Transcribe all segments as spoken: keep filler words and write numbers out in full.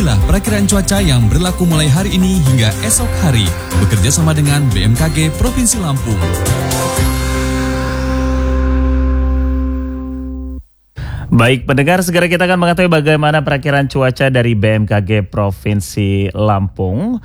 Inilah perakiraan cuaca yang berlaku mulai hari ini hingga esok hari, bekerja sama dengan B M K G Provinsi Lampung. Baik, pendengar, segera kita akan mengetahui bagaimana perakiraan cuaca dari B M K G Provinsi Lampung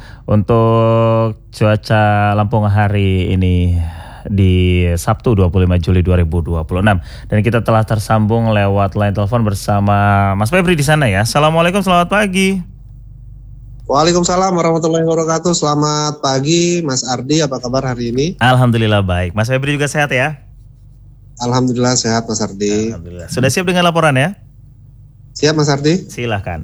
untuk cuaca Lampung hari ini di Sabtu dua puluh lima Juli dua ribu dua puluh enam. Dan kita telah tersambung lewat line telepon bersama Mas Febri di sana ya. Assalamualaikum, selamat pagi. Waalaikumsalam warahmatullahi wabarakatuh. Selamat pagi Mas Ardi, apa kabar hari ini? Alhamdulillah baik. Mas Febri juga sehat ya? Alhamdulillah sehat Mas Ardi. Alhamdulillah. Sudah siap dengan laporan ya? Siap Mas Ardi? Silahkan.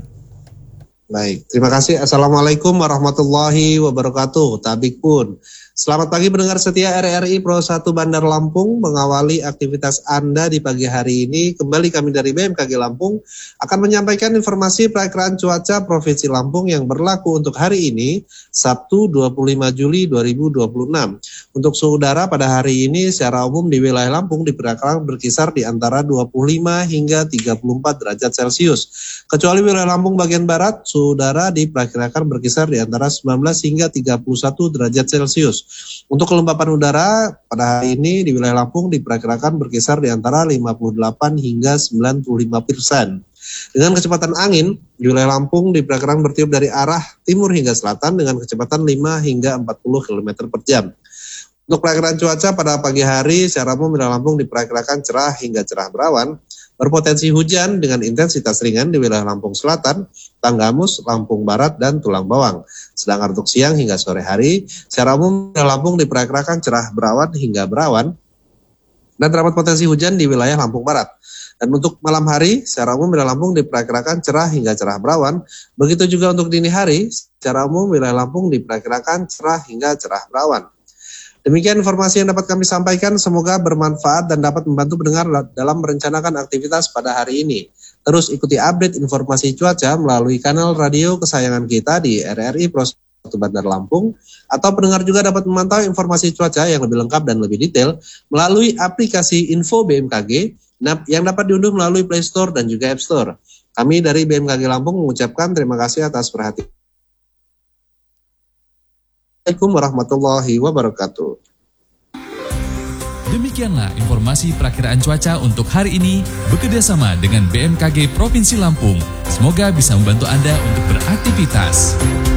Baik, terima kasih. Assalamualaikum warahmatullahi wabarakatuh. Tabik pun. Selamat pagi pendengar setia R R I Pro satu Bandar Lampung. Mengawali aktivitas Anda di pagi hari ini, kembali kami dari B M K G Lampung akan menyampaikan informasi perakiraan cuaca Provinsi Lampung yang berlaku untuk hari ini, Sabtu dua puluh lima Juli dua ribu dua puluh enam. Untuk suhu udara pada hari ini secara umum di wilayah Lampung diperkirakan berkisar di antara dua puluh lima hingga tiga puluh empat derajat Celcius. Kecuali wilayah Lampung bagian barat, suhu udara diperkirakan berkisar di antara sembilan belas hingga tiga puluh satu derajat Celcius. Untuk kelembapan udara pada hari ini di wilayah Lampung diperkirakan berkisar di antara lima puluh delapan hingga sembilan puluh lima persen. Dengan kecepatan angin di wilayah Lampung diperkirakan bertiup dari arah timur hingga selatan dengan kecepatan lima hingga empat puluh kilometer per jam. Untuk perakiraan cuaca pada pagi hari secara umum wilayah Lampung diperkirakan cerah hingga cerah berawan, berpotensi hujan dengan intensitas ringan di wilayah Lampung Selatan, Tanggamus, Lampung Barat, dan Tulang Bawang. Sedangkan untuk siang hingga sore hari, secara umum wilayah Lampung diperkirakan cerah berawan hingga berawan, dan terdapat potensi hujan di wilayah Lampung Barat. Dan untuk malam hari, secara umum wilayah Lampung diperkirakan cerah hingga cerah berawan. Begitu juga untuk dini hari, secara umum wilayah Lampung diperkirakan cerah hingga cerah berawan. Demikian informasi yang dapat kami sampaikan, semoga bermanfaat dan dapat membantu pendengar dalam merencanakan aktivitas pada hari ini. Terus ikuti update informasi cuaca melalui kanal radio kesayangan kita di R R I Pro satu Bandar Lampung, atau pendengar juga dapat memantau informasi cuaca yang lebih lengkap dan lebih detail melalui aplikasi Info B M K G yang dapat diunduh melalui Play Store dan juga App Store. Kami dari B M K G Lampung mengucapkan terima kasih atas perhatian. Assalamualaikum warahmatullahi wabarakatuh. Demikianlah informasi perakiraan cuaca untuk hari ini bekerjasama dengan B M K G Provinsi Lampung. Semoga bisa membantu Anda untuk beraktivitas.